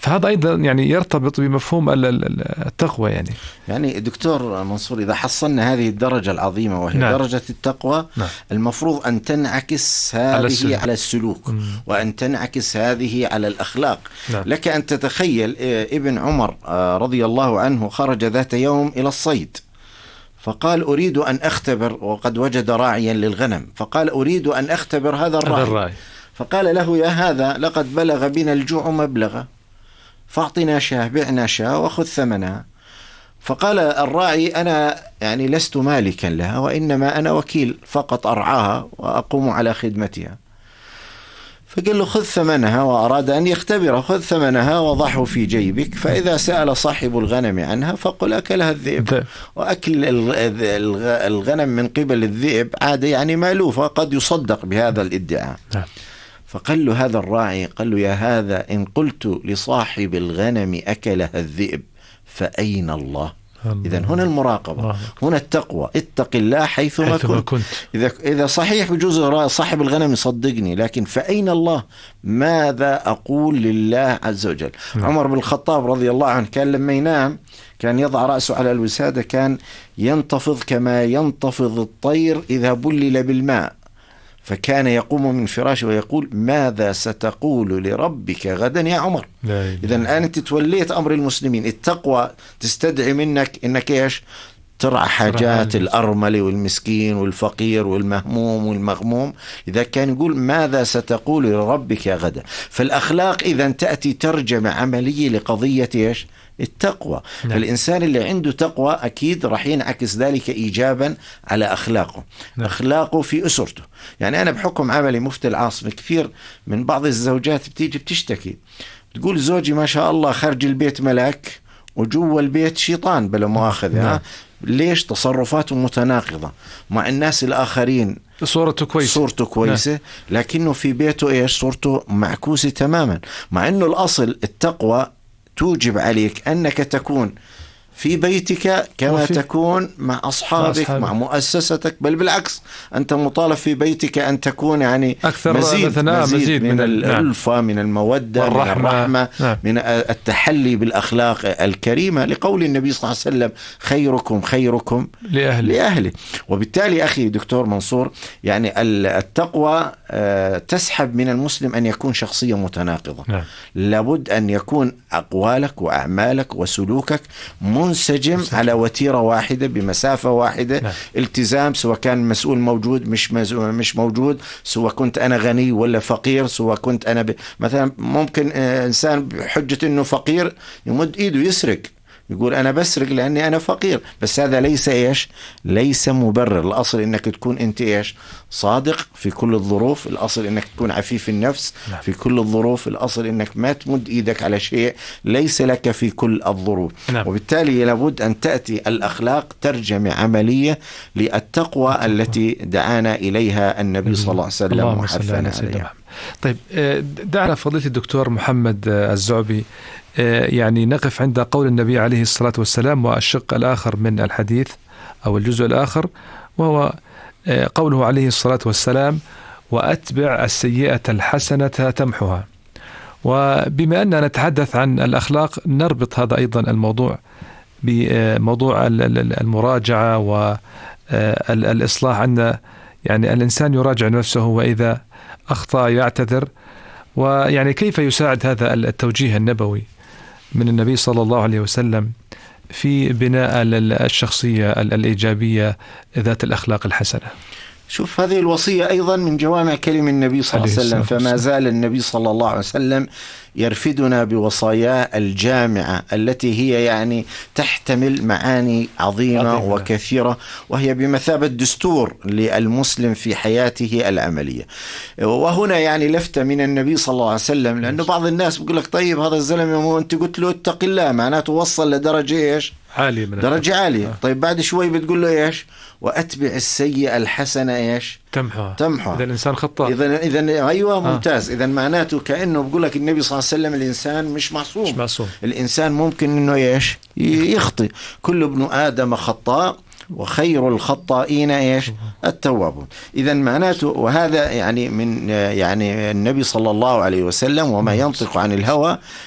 فهذا أيضا يعني يرتبط بمفهوم التقوى. يعني دكتور منصور، إذا حصلنا هذه الدرجة العظيمة وهي نعم. درجة التقوى، نعم. المفروض أن تنعكس هذه على السلوك وأن تنعكس هذه على الأخلاق. نعم. لك أن تتخيل ابن عمر رضي الله عنه خرج ذات يوم إلى الصيد، فقال أريد أن أختبر، وقد وجد راعيا للغنم، فقال أريد أن أختبر هذا الراعي. فقال له يا هذا لقد بلغ بنا الجوع مبلغا، فاعطنا شاه، بعنا شاه وخذ ثمنها. فقال الراعي أنا يعني لست مالكا لها، وإنما أنا وكيل فقط أرعاها وأقوم على خدمتها. فقال له خذ ثمنها، وأراد أن يختبره، خذ ثمنها وضعه في جيبك، فإذا سأل صاحب الغنم عنها فقل أكلها الذئب. وأكل الغنم من قبل الذئب عادة يعني مألوفة، قد يصدق بهذا الادعاء. فقال له هذا الراعي، قال له يا هذا إن قلت لصاحب الغنم أكلها الذئب فأين الله؟ إذن هنا المراقبة، هنا التقوى، اتق الله حيثما كنت. إذا صحيح بجوز صاحب الغنم يصدقني، لكن فأين الله؟ ماذا أقول لله عز وجل؟ عمر بن الخطاب رضي الله عنه كان لما ينام كان يضع رأسه على الوسادة، كان ينتفض كما ينتفض الطير إذا بلل بالماء، فكان يقوم من فراشه ويقول ماذا ستقول لربك غدا يا عمر؟ إذا الآن أنت توليت أمر المسلمين، التقوى تستدعي منك إنك إيش؟ ترعى حاجات الأرمل والمسكين والفقير والمهموم والمغموم. إذا كان يقول ماذا ستقول لربك غدا، فالأخلاق إذا تأتي ترجمة عملية لقضية إيش؟ التقوى. فالإنسان اللي عنده تقوى أكيد راح ينعكس ذلك إيجابا على أخلاقه. أخلاقه في أسرته. يعني أنا بحكم عملي مفتي العاصمة، كثير من بعض الزوجات بتيجي بتشتكي، تقول زوجي ما شاء الله خارج البيت ملاك وجوا البيت شيطان بلا مؤاخذة. ليش؟ تصرفاته متناقضة مع الناس الآخرين، صورته كويسة لكنه في بيته إيش؟ صورته معكوسة تماما. مع أنه الأصل التقوى توجب عليك أنك تكون في بيتك كما تكون مع أصحابك مع مؤسستك، بل بالعكس أنت مطالب في بيتك أن تكون يعني أكثر مزيد من الألفة، من المودة، من الرحمة، من التحلي بالأخلاق الكريمة، لقول النبي صلى الله عليه وسلم خيركم لأهله. وبالتالي أخي دكتور منصور، يعني التقوى تسحب من المسلم أن يكون شخصية متناقضة. لابد أن يكون أقوالك وأعمالك وسلوكك منسجم على وتيرة واحدة بمسافة واحدة. التزام، سواء كان مسؤول موجود مش موجود، سواء كنت أنا غني ولا فقير، سواء كنت أنا مثلا ممكن إنسان بحجة إنه فقير يمد إيده يسرق، يقول أنا بسرق لأني أنا فقير، بس هذا ليس إيش؟ ليس مبرر. الأصل إنك تكون أنت إيش؟ صادق في كل الظروف. الأصل إنك تكون عفيف النفس في كل الظروف. الأصل إنك ما تمد إيدك على شيء ليس لك في كل الظروف. وبالتالي لابد أن تأتي الأخلاق ترجمة عملية للتقوى التي دعانا إليها النبي صلى الله عليه وسلم وحثنا عليها. طيب، دعنا فضيلة الدكتور محمد الزعبي يعني نقف عند قول النبي عليه الصلاة والسلام والشق الآخر من الحديث أو الجزء الآخر، وهو قوله عليه الصلاة والسلام وأتبع السيئة الحسنة تمحها. وبما أننا نتحدث عن الأخلاق نربط هذا أيضا الموضوع بموضوع المراجعة والإصلاح، أن يعني الإنسان يراجع نفسه وإذا أخطأ يعتذر. ويعني كيف يساعد هذا التوجيه النبوي من النبي صلى الله عليه وسلم في بناء الشخصية الإيجابية ذات الأخلاق الحسنة؟ شوف، هذه الوصية أيضا من جوامع كلم النبي صلى الله عليه وسلم، فما زال النبي صلى الله عليه وسلم يرفدنا بوصاياه الجامعة التي هي يعني تحتمل معاني عظيمة وكثيرة، وهي بمثابة دستور للمسلم في حياته العملية. وهنا يعني لفتة من النبي صلى الله عليه وسلم، لأنه بعض الناس بيقول لك طيب هذا الزلمة أنت قلت له اتق الله، معناته وصل لدرجة إيش؟ عالية، درجة عالية. طيب بعد شوي بتقول له إيش؟ وأتبع السيئة الحسنة إيش؟ تمحى. إذا الإنسان خطأ. إذا أيوة ممتاز. إذا معناته كأنه بقول لك النبي صلى الله عليه وسلم الإنسان مش معصوم. الإنسان ممكن إنه إيش؟ يخطئ. كل ابن آدم خطاء وخير الخطائين إيش؟ التوابون. إذا معناته، وهذا يعني من يعني النبي صلى الله عليه وسلم وما ينطق عن الهوى،